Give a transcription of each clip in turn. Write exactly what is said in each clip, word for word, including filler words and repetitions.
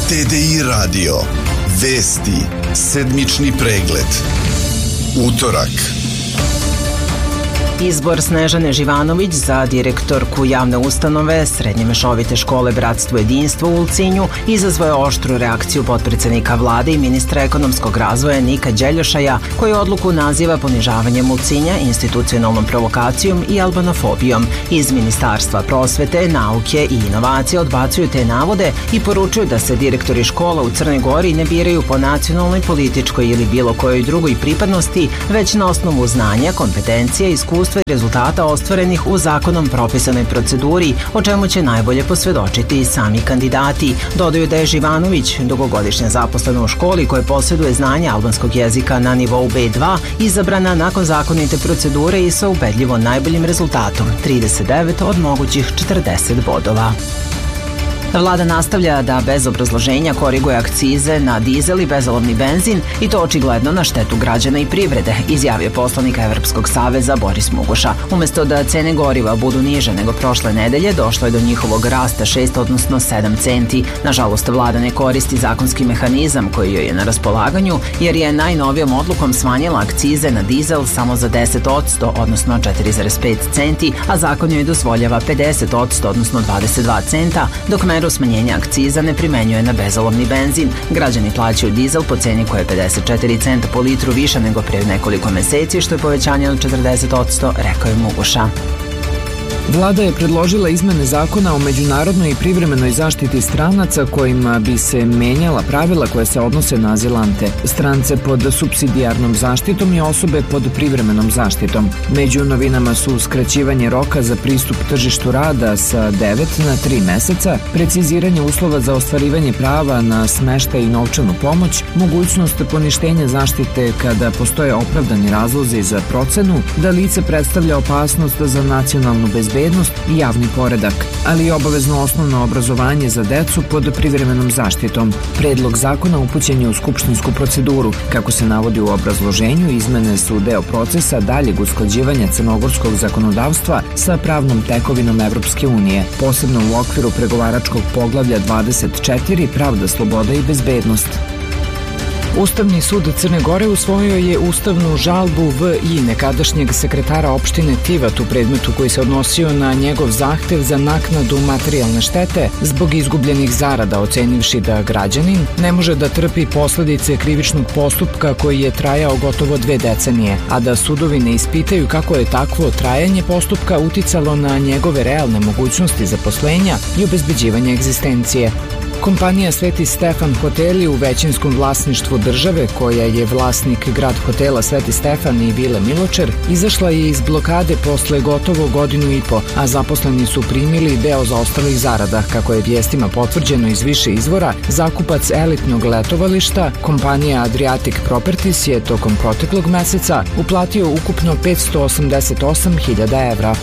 T D I radio. Vesti. Sedmični pregled. Utorak. Izbor Snežane Živanović za direktorku javne ustanove Srednje mešovite škole Bratstvo jedinstvo u Ulcinju izazvao je oštru reakciju potpredsednika vlade i ministra ekonomskog razvoja Nika Đeljošaja, koji odluku naziva ponižavanjem Ulcinja, institucionalnom provokacijom i albanofobijom. Iz Ministarstva prosvete, nauke i inovacije odbacuju te navode i poručuju da se direktori škola u Crnoj Gori ne biraju po nacionalnoj, političkoj ili bilo kojoj drugoj pripadnosti, već na osnovu znanja, kompetencija, iskustva i rezultata ostvarenih u zakonom propisanoj proceduri, o čemu će najbolje posvedočiti i sami kandidati. Dodaju da je Živanović, dugogodišnja zaposlena u školi koja posjeduje znanje albanskog jezika na nivou B dva, izabrana nakon zakonite procedure i sa ubedljivo najboljim rezultatom, trideset devet od mogućih četrdeset bodova. Vlada nastavlja da bez obrazloženja koriguje akcize na dizel i bezolovni benzin i to očigledno na štetu građana i privrede, izjavio poslanik Evropskog saveza Boris Mugoša. Umesto da cene goriva budu niže nego prošle nedelje, došlo je do njihovog rasta šest, odnosno sedam centi. Nažalost, vlada ne koristi zakonski mehanizam koji joj je na raspolaganju, jer je najnovijom odlukom smanjila akcize na dizel samo za deset odsto, odnosno četiri zarez pet centi, a zakon joj dozvoljava pedeset odsto, odnosno dvadeset dva centa, dok meru smanjenja akciza ne primenjuje na bezolovni benzin. Građani plaćaju dizel po ceni koja je pedeset četiri centa po litru više nego pre nekoliko meseci, što je povećanje od četrdeset odsto, rekao je Mugoša. Vlada je predložila izmene zakona o međunarodnoj i privremenoj zaštiti stranaca kojima bi se menjala pravila koje se odnose na azilante, strance pod supsidijarnom zaštitom i osobe pod privremenom zaštitom. Među novinama su skraćivanje roka za pristup tržištu rada sa devet na tri meseca, preciziranje uslova za ostvarivanje prava na smeštaj i novčanu pomoć, mogućnost poništenja zaštite kada postoje opravdani razlozi za procenu da lice predstavlja opasnost za nacionalnu bezbednost i javni poredak, ali i obavezno osnovno obrazovanje za decu pod privremenom zaštitom. Predlog zakona upućen je u skupštinsku proceduru. Kako se navodi u obrazloženju, izmene su deo procesa daljeg usklađivanja crnogorskog zakonodavstva sa pravnom tekovinom Evropske unije, posebno u okviru pregovaračkog poglavlja dvadeset četiri Pravda, sloboda i bezbednost. Ustavni sud Crne Gore usvojio je ustavnu žalbu V I nekadašnjeg sekretara opštine Tivat u predmetu koji se odnosio na njegov zahtev za naknadu materijalne štete zbog izgubljenih zarada, ocenivši da građanin ne može da trpi posledice krivičnog postupka koji je trajao gotovo dve decenije, a da sudovi ne ispitaju kako je takvo trajanje postupka uticalo na njegove realne mogućnosti zaposlenja i obezbeđivanja egzistencije. Kompanija Sveti Stefan hoteli u većinskom vlasništvu države, koja je vlasnik grad hotela Sveti Stefan i Vile Miločer, izašla je iz blokade posle gotovo godinu i po, a zaposleni su primili deo zaostalih zarada. Kako je vijestima potvrđeno iz više izvora, zakupac elitnog letovališta, kompanija Adriatic Properties, je tokom proteklog meseca uplatio ukupno petsto osamdeset osam hiljada evra.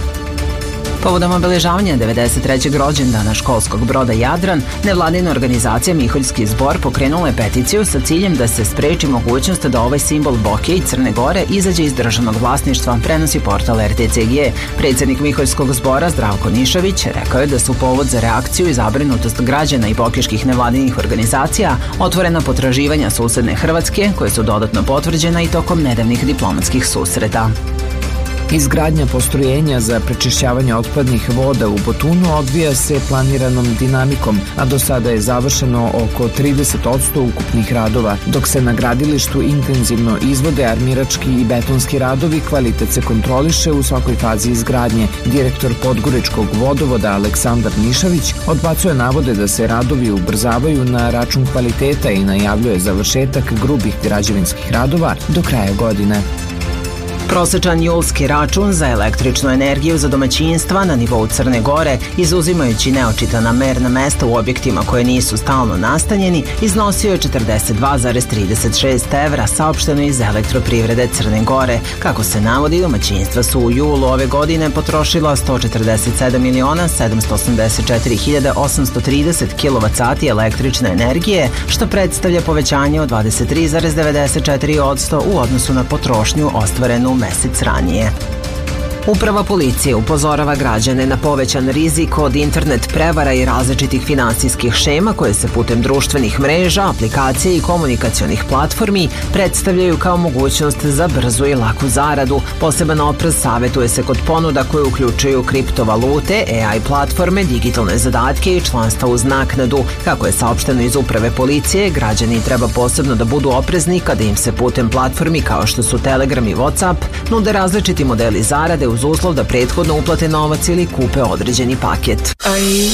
Povodom obeležavanja devedeset trećeg rođendana školskog broda Jadran, nevladina organizacija Miholjski zbor pokrenula je peticiju sa ciljem da se spreči mogućnost da ovaj simbol Boke i Crne Gore izađe iz državnog vlasništva, prenosi portal R T C G. Predsjednik Miholjskog zbora Zdravko Nišavić rekao je da su povod za reakciju i zabrinutost građana i bokiških nevladinih organizacija otvorena potraživanja susedne Hrvatske, koje su dodatno potvrđena i tokom nedavnih diplomatskih susreta. Izgradnja postrojenja za prečišćavanje otpadnih voda u Botunu odvija se planiranom dinamikom, a do sada je završeno oko trideset odsto ukupnih radova. Dok se na gradilištu intenzivno izvode armirački i betonski radovi, kvalitet se kontroliše u svakoj fazi izgradnje. Direktor Podgoričkog vodovoda Aleksandar Nišavić odbacuje navode da se radovi ubrzavaju na račun kvaliteta i najavljuje završetak grubih građevinskih radova do kraja godine. Prosečan julski račun za električnu energiju za domaćinstva na nivou Crne Gore, izuzimajući neočitana merna mesta u objektima koje nisu stalno nastanjeni, iznosio je četrdeset dva zarez trideset šest evra, saopšteno iz Elektroprivrede Crne Gore. Kako se navodi, domaćinstva su u julu ove godine potrošila sto četrdeset sedam miliona sedamsto osamdeset četiri hiljade osamsto trideset kilovat sati električne energije, što predstavlja povećanje od dvadeset tri zarez devedeset četiri odsto u odnosu na potrošnju ostvarenu mesec ranije. Uprava policije upozorava građane na povećan rizik od internet prevara i različitih finansijskih šema koje se putem društvenih mreža, aplikacija i komunikacionih platformi predstavljaju kao mogućnost za brzu i laku zaradu. Poseban oprez savjetuje se kod ponuda koje uključuju kriptovalute, A I platforme, digitalne zadatke i članstva uz naknadu. Kako je saopšteno iz Uprave policije, građani treba posebno da budu oprezni kada im se putem platformi kao što su Telegram i WhatsApp nude različiti modeli zarade uz uslov da prethodno uplate novac ili kupe određeni paket.